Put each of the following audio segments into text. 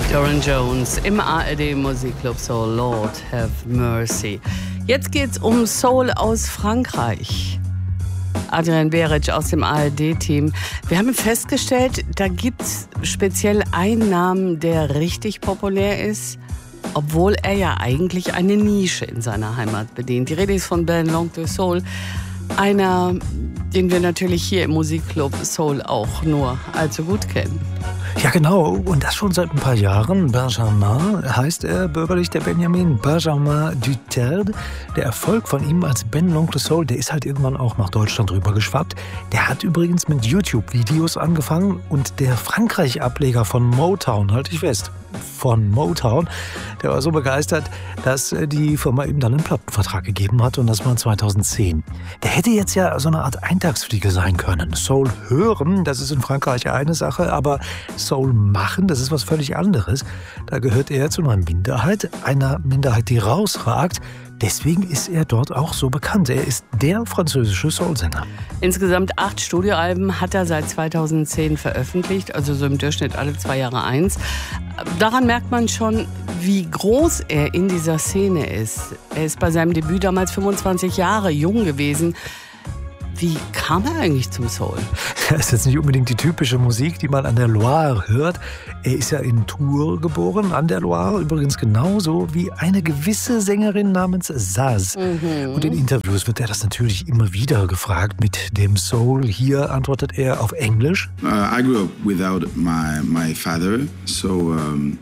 Doran Jones im ARD Musikclub Soul, Lord have mercy. Jetzt geht's um Soul aus Frankreich. Adrian Beric aus dem ARD-Team. Wir haben festgestellt, da gibt's speziell einen Namen, der richtig populär ist, obwohl er ja eigentlich eine Nische in seiner Heimat bedient. Die Rede ist von Ben Langue de Soul, einer, den wir natürlich hier im Musikclub Soul auch nur allzu gut kennen. Ja, genau. Und das schon seit ein paar Jahren. Benjamin heißt er bürgerlich, der Benjamin Benjamin Duterte. Der Erfolg von ihm als Ben Langue de Soul, der ist halt irgendwann auch nach Deutschland rüber geschwappt. Der hat übrigens mit YouTube-Videos angefangen und der Frankreich-Ableger von Motown, halte ich fest, von Motown, der war so begeistert, dass die Firma ihm dann einen Plattenvertrag gegeben hat und das war 2010. Der hätte jetzt ja so eine Art Eintagsfliege sein können. Soul hören, das ist in Frankreich eine Sache, aber Soul machen, das ist was völlig anderes. Da gehört er zu einer Minderheit, die rausragt. Deswegen ist er dort auch so bekannt. Er ist der französische Soul-Sänger. Insgesamt 8 Studioalben hat er seit 2010 veröffentlicht, also so im Durchschnitt alle 2 Jahre eins. Daran merkt man schon, wie groß er in dieser Szene ist. Er ist bei seinem Debüt damals 25 Jahre jung gewesen. Wie kam er eigentlich zum Soul? Das ist jetzt nicht unbedingt die typische Musik, die man an der Loire hört. Er ist ja in Tours geboren, an der Loire. Übrigens genauso wie eine gewisse Sängerin namens Zaz. Und in Interviews wird er das natürlich immer wieder gefragt mit dem Soul. Hier antwortet er auf Englisch. I grew up without my father, so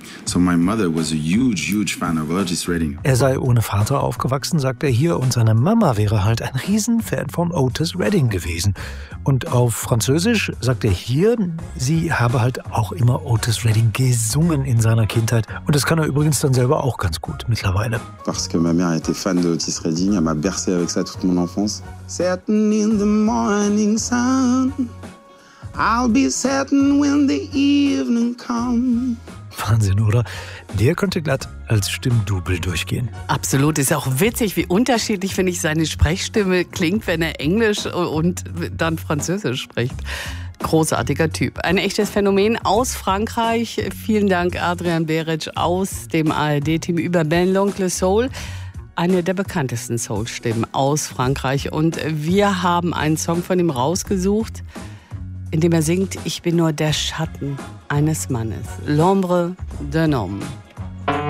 my mother was a huge fan of Otis Redding. Er sei ohne Vater aufgewachsen, sagt er hier, und seine Mama wäre halt ein Riesenfan von Otis Redding gewesen. Und auf Französisch sagt er hier, sie habe halt auch immer Otis Redding gesungen in seiner Kindheit. Und das kann er übrigens dann selber auch ganz gut mittlerweile. Parce que ma mère était fan de Otis Redding, elle m'a bercé avec ça toute mon enfance. Setting in the morning sun, I'll be setting when the evening comes. Wahnsinn, oder? Der könnte glatt als Stimmdouble durchgehen. Absolut. Ist auch witzig, wie unterschiedlich, finde ich, seine Sprechstimme klingt, wenn er Englisch und dann Französisch spricht. Großartiger Typ. Ein echtes Phänomen aus Frankreich. Vielen Dank, Adrian Beric aus dem ARD-Team über Ben Langue de Soul. Eine der bekanntesten Soul-Stimmen aus Frankreich. Und wir haben einen Song von ihm rausgesucht, in dem er singt, ich bin nur der Schatten eines Mannes. L'ombre d'un homme.